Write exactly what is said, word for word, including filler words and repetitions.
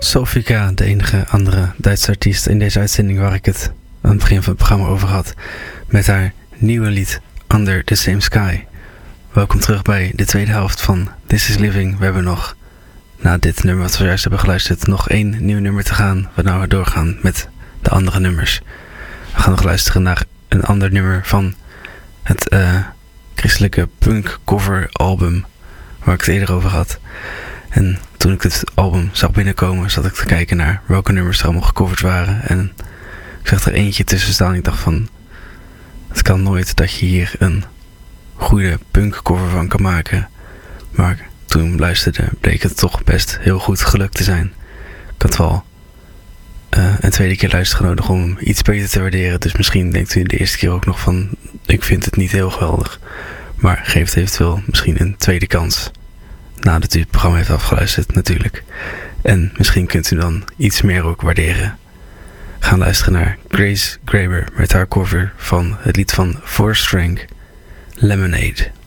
Sofika, de enige andere Duitse artiest in deze uitzending waar ik het aan het begin van het programma over had, met haar nieuwe lied Under the Same Sky. Welkom terug bij de tweede helft van This is Living. We hebben nog, na dit nummer wat we zojuist hebben geluisterd, nog één nieuw nummer te gaan, waarna we doorgaan met de andere nummers. We gaan nog luisteren naar een ander nummer van het uh, christelijke punk cover album waar ik het eerder over had. En toen ik het album zag binnenkomen, zat ik te kijken naar welke nummers er allemaal gecoverd waren. En ik zag er eentje tussen staan. Ik dacht van, het kan nooit dat je hier een goede punk cover van kan maken. Maar toen ik luisterde, bleek het toch best heel goed gelukt te zijn. Ik had wel uh, een tweede keer luisteren nodig om iets beter te waarderen. Dus misschien denkt u de eerste keer ook nog van, ik vind het niet heel geweldig. Maar geeft eventueel misschien een tweede kans. Nadat u het programma heeft afgeluisterd natuurlijk. En misschien kunt u dan iets meer ook waarderen. Gaan luisteren naar Grace Graber met haar cover van het lied van Four Strength, Lemonade.